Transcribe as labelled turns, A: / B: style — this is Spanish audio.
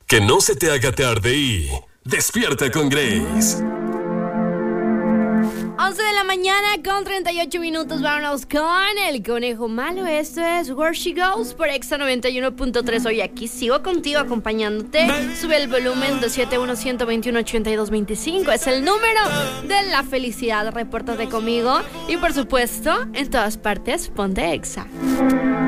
A: Que no se te haga tarde y despierta con Grace.
B: 11 de la mañana con 38 minutos. Vámonos con el conejo malo. Esto es Where She Goes por Exa 91.3. Hoy aquí sigo contigo acompañándote. Sube el volumen 271-121-8225. Es el número de la felicidad. Repórtate conmigo. Y por supuesto, en todas partes, ponte Exa.